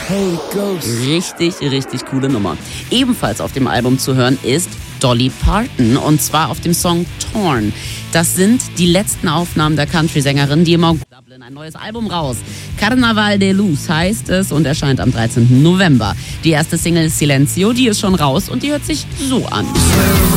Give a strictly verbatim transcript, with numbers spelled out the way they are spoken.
Hey Ghost. Richtig, richtig coole Nummer. Ebenfalls auf dem Album zu hören ist Dolly Parton und zwar auf dem Song Torn. Das sind die letzten Aufnahmen der Country-Sängerin, die im August Dublin ein neues Album raus. Carnaval de Luz heißt es und erscheint am dreizehnten November. Die erste Single Silencio, die ist schon raus und die hört sich so an.